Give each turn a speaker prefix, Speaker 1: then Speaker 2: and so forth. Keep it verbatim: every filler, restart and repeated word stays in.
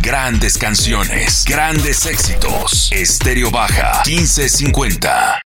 Speaker 1: Grandes canciones, grandes éxitos. Estéreo Baja quince cincuenta.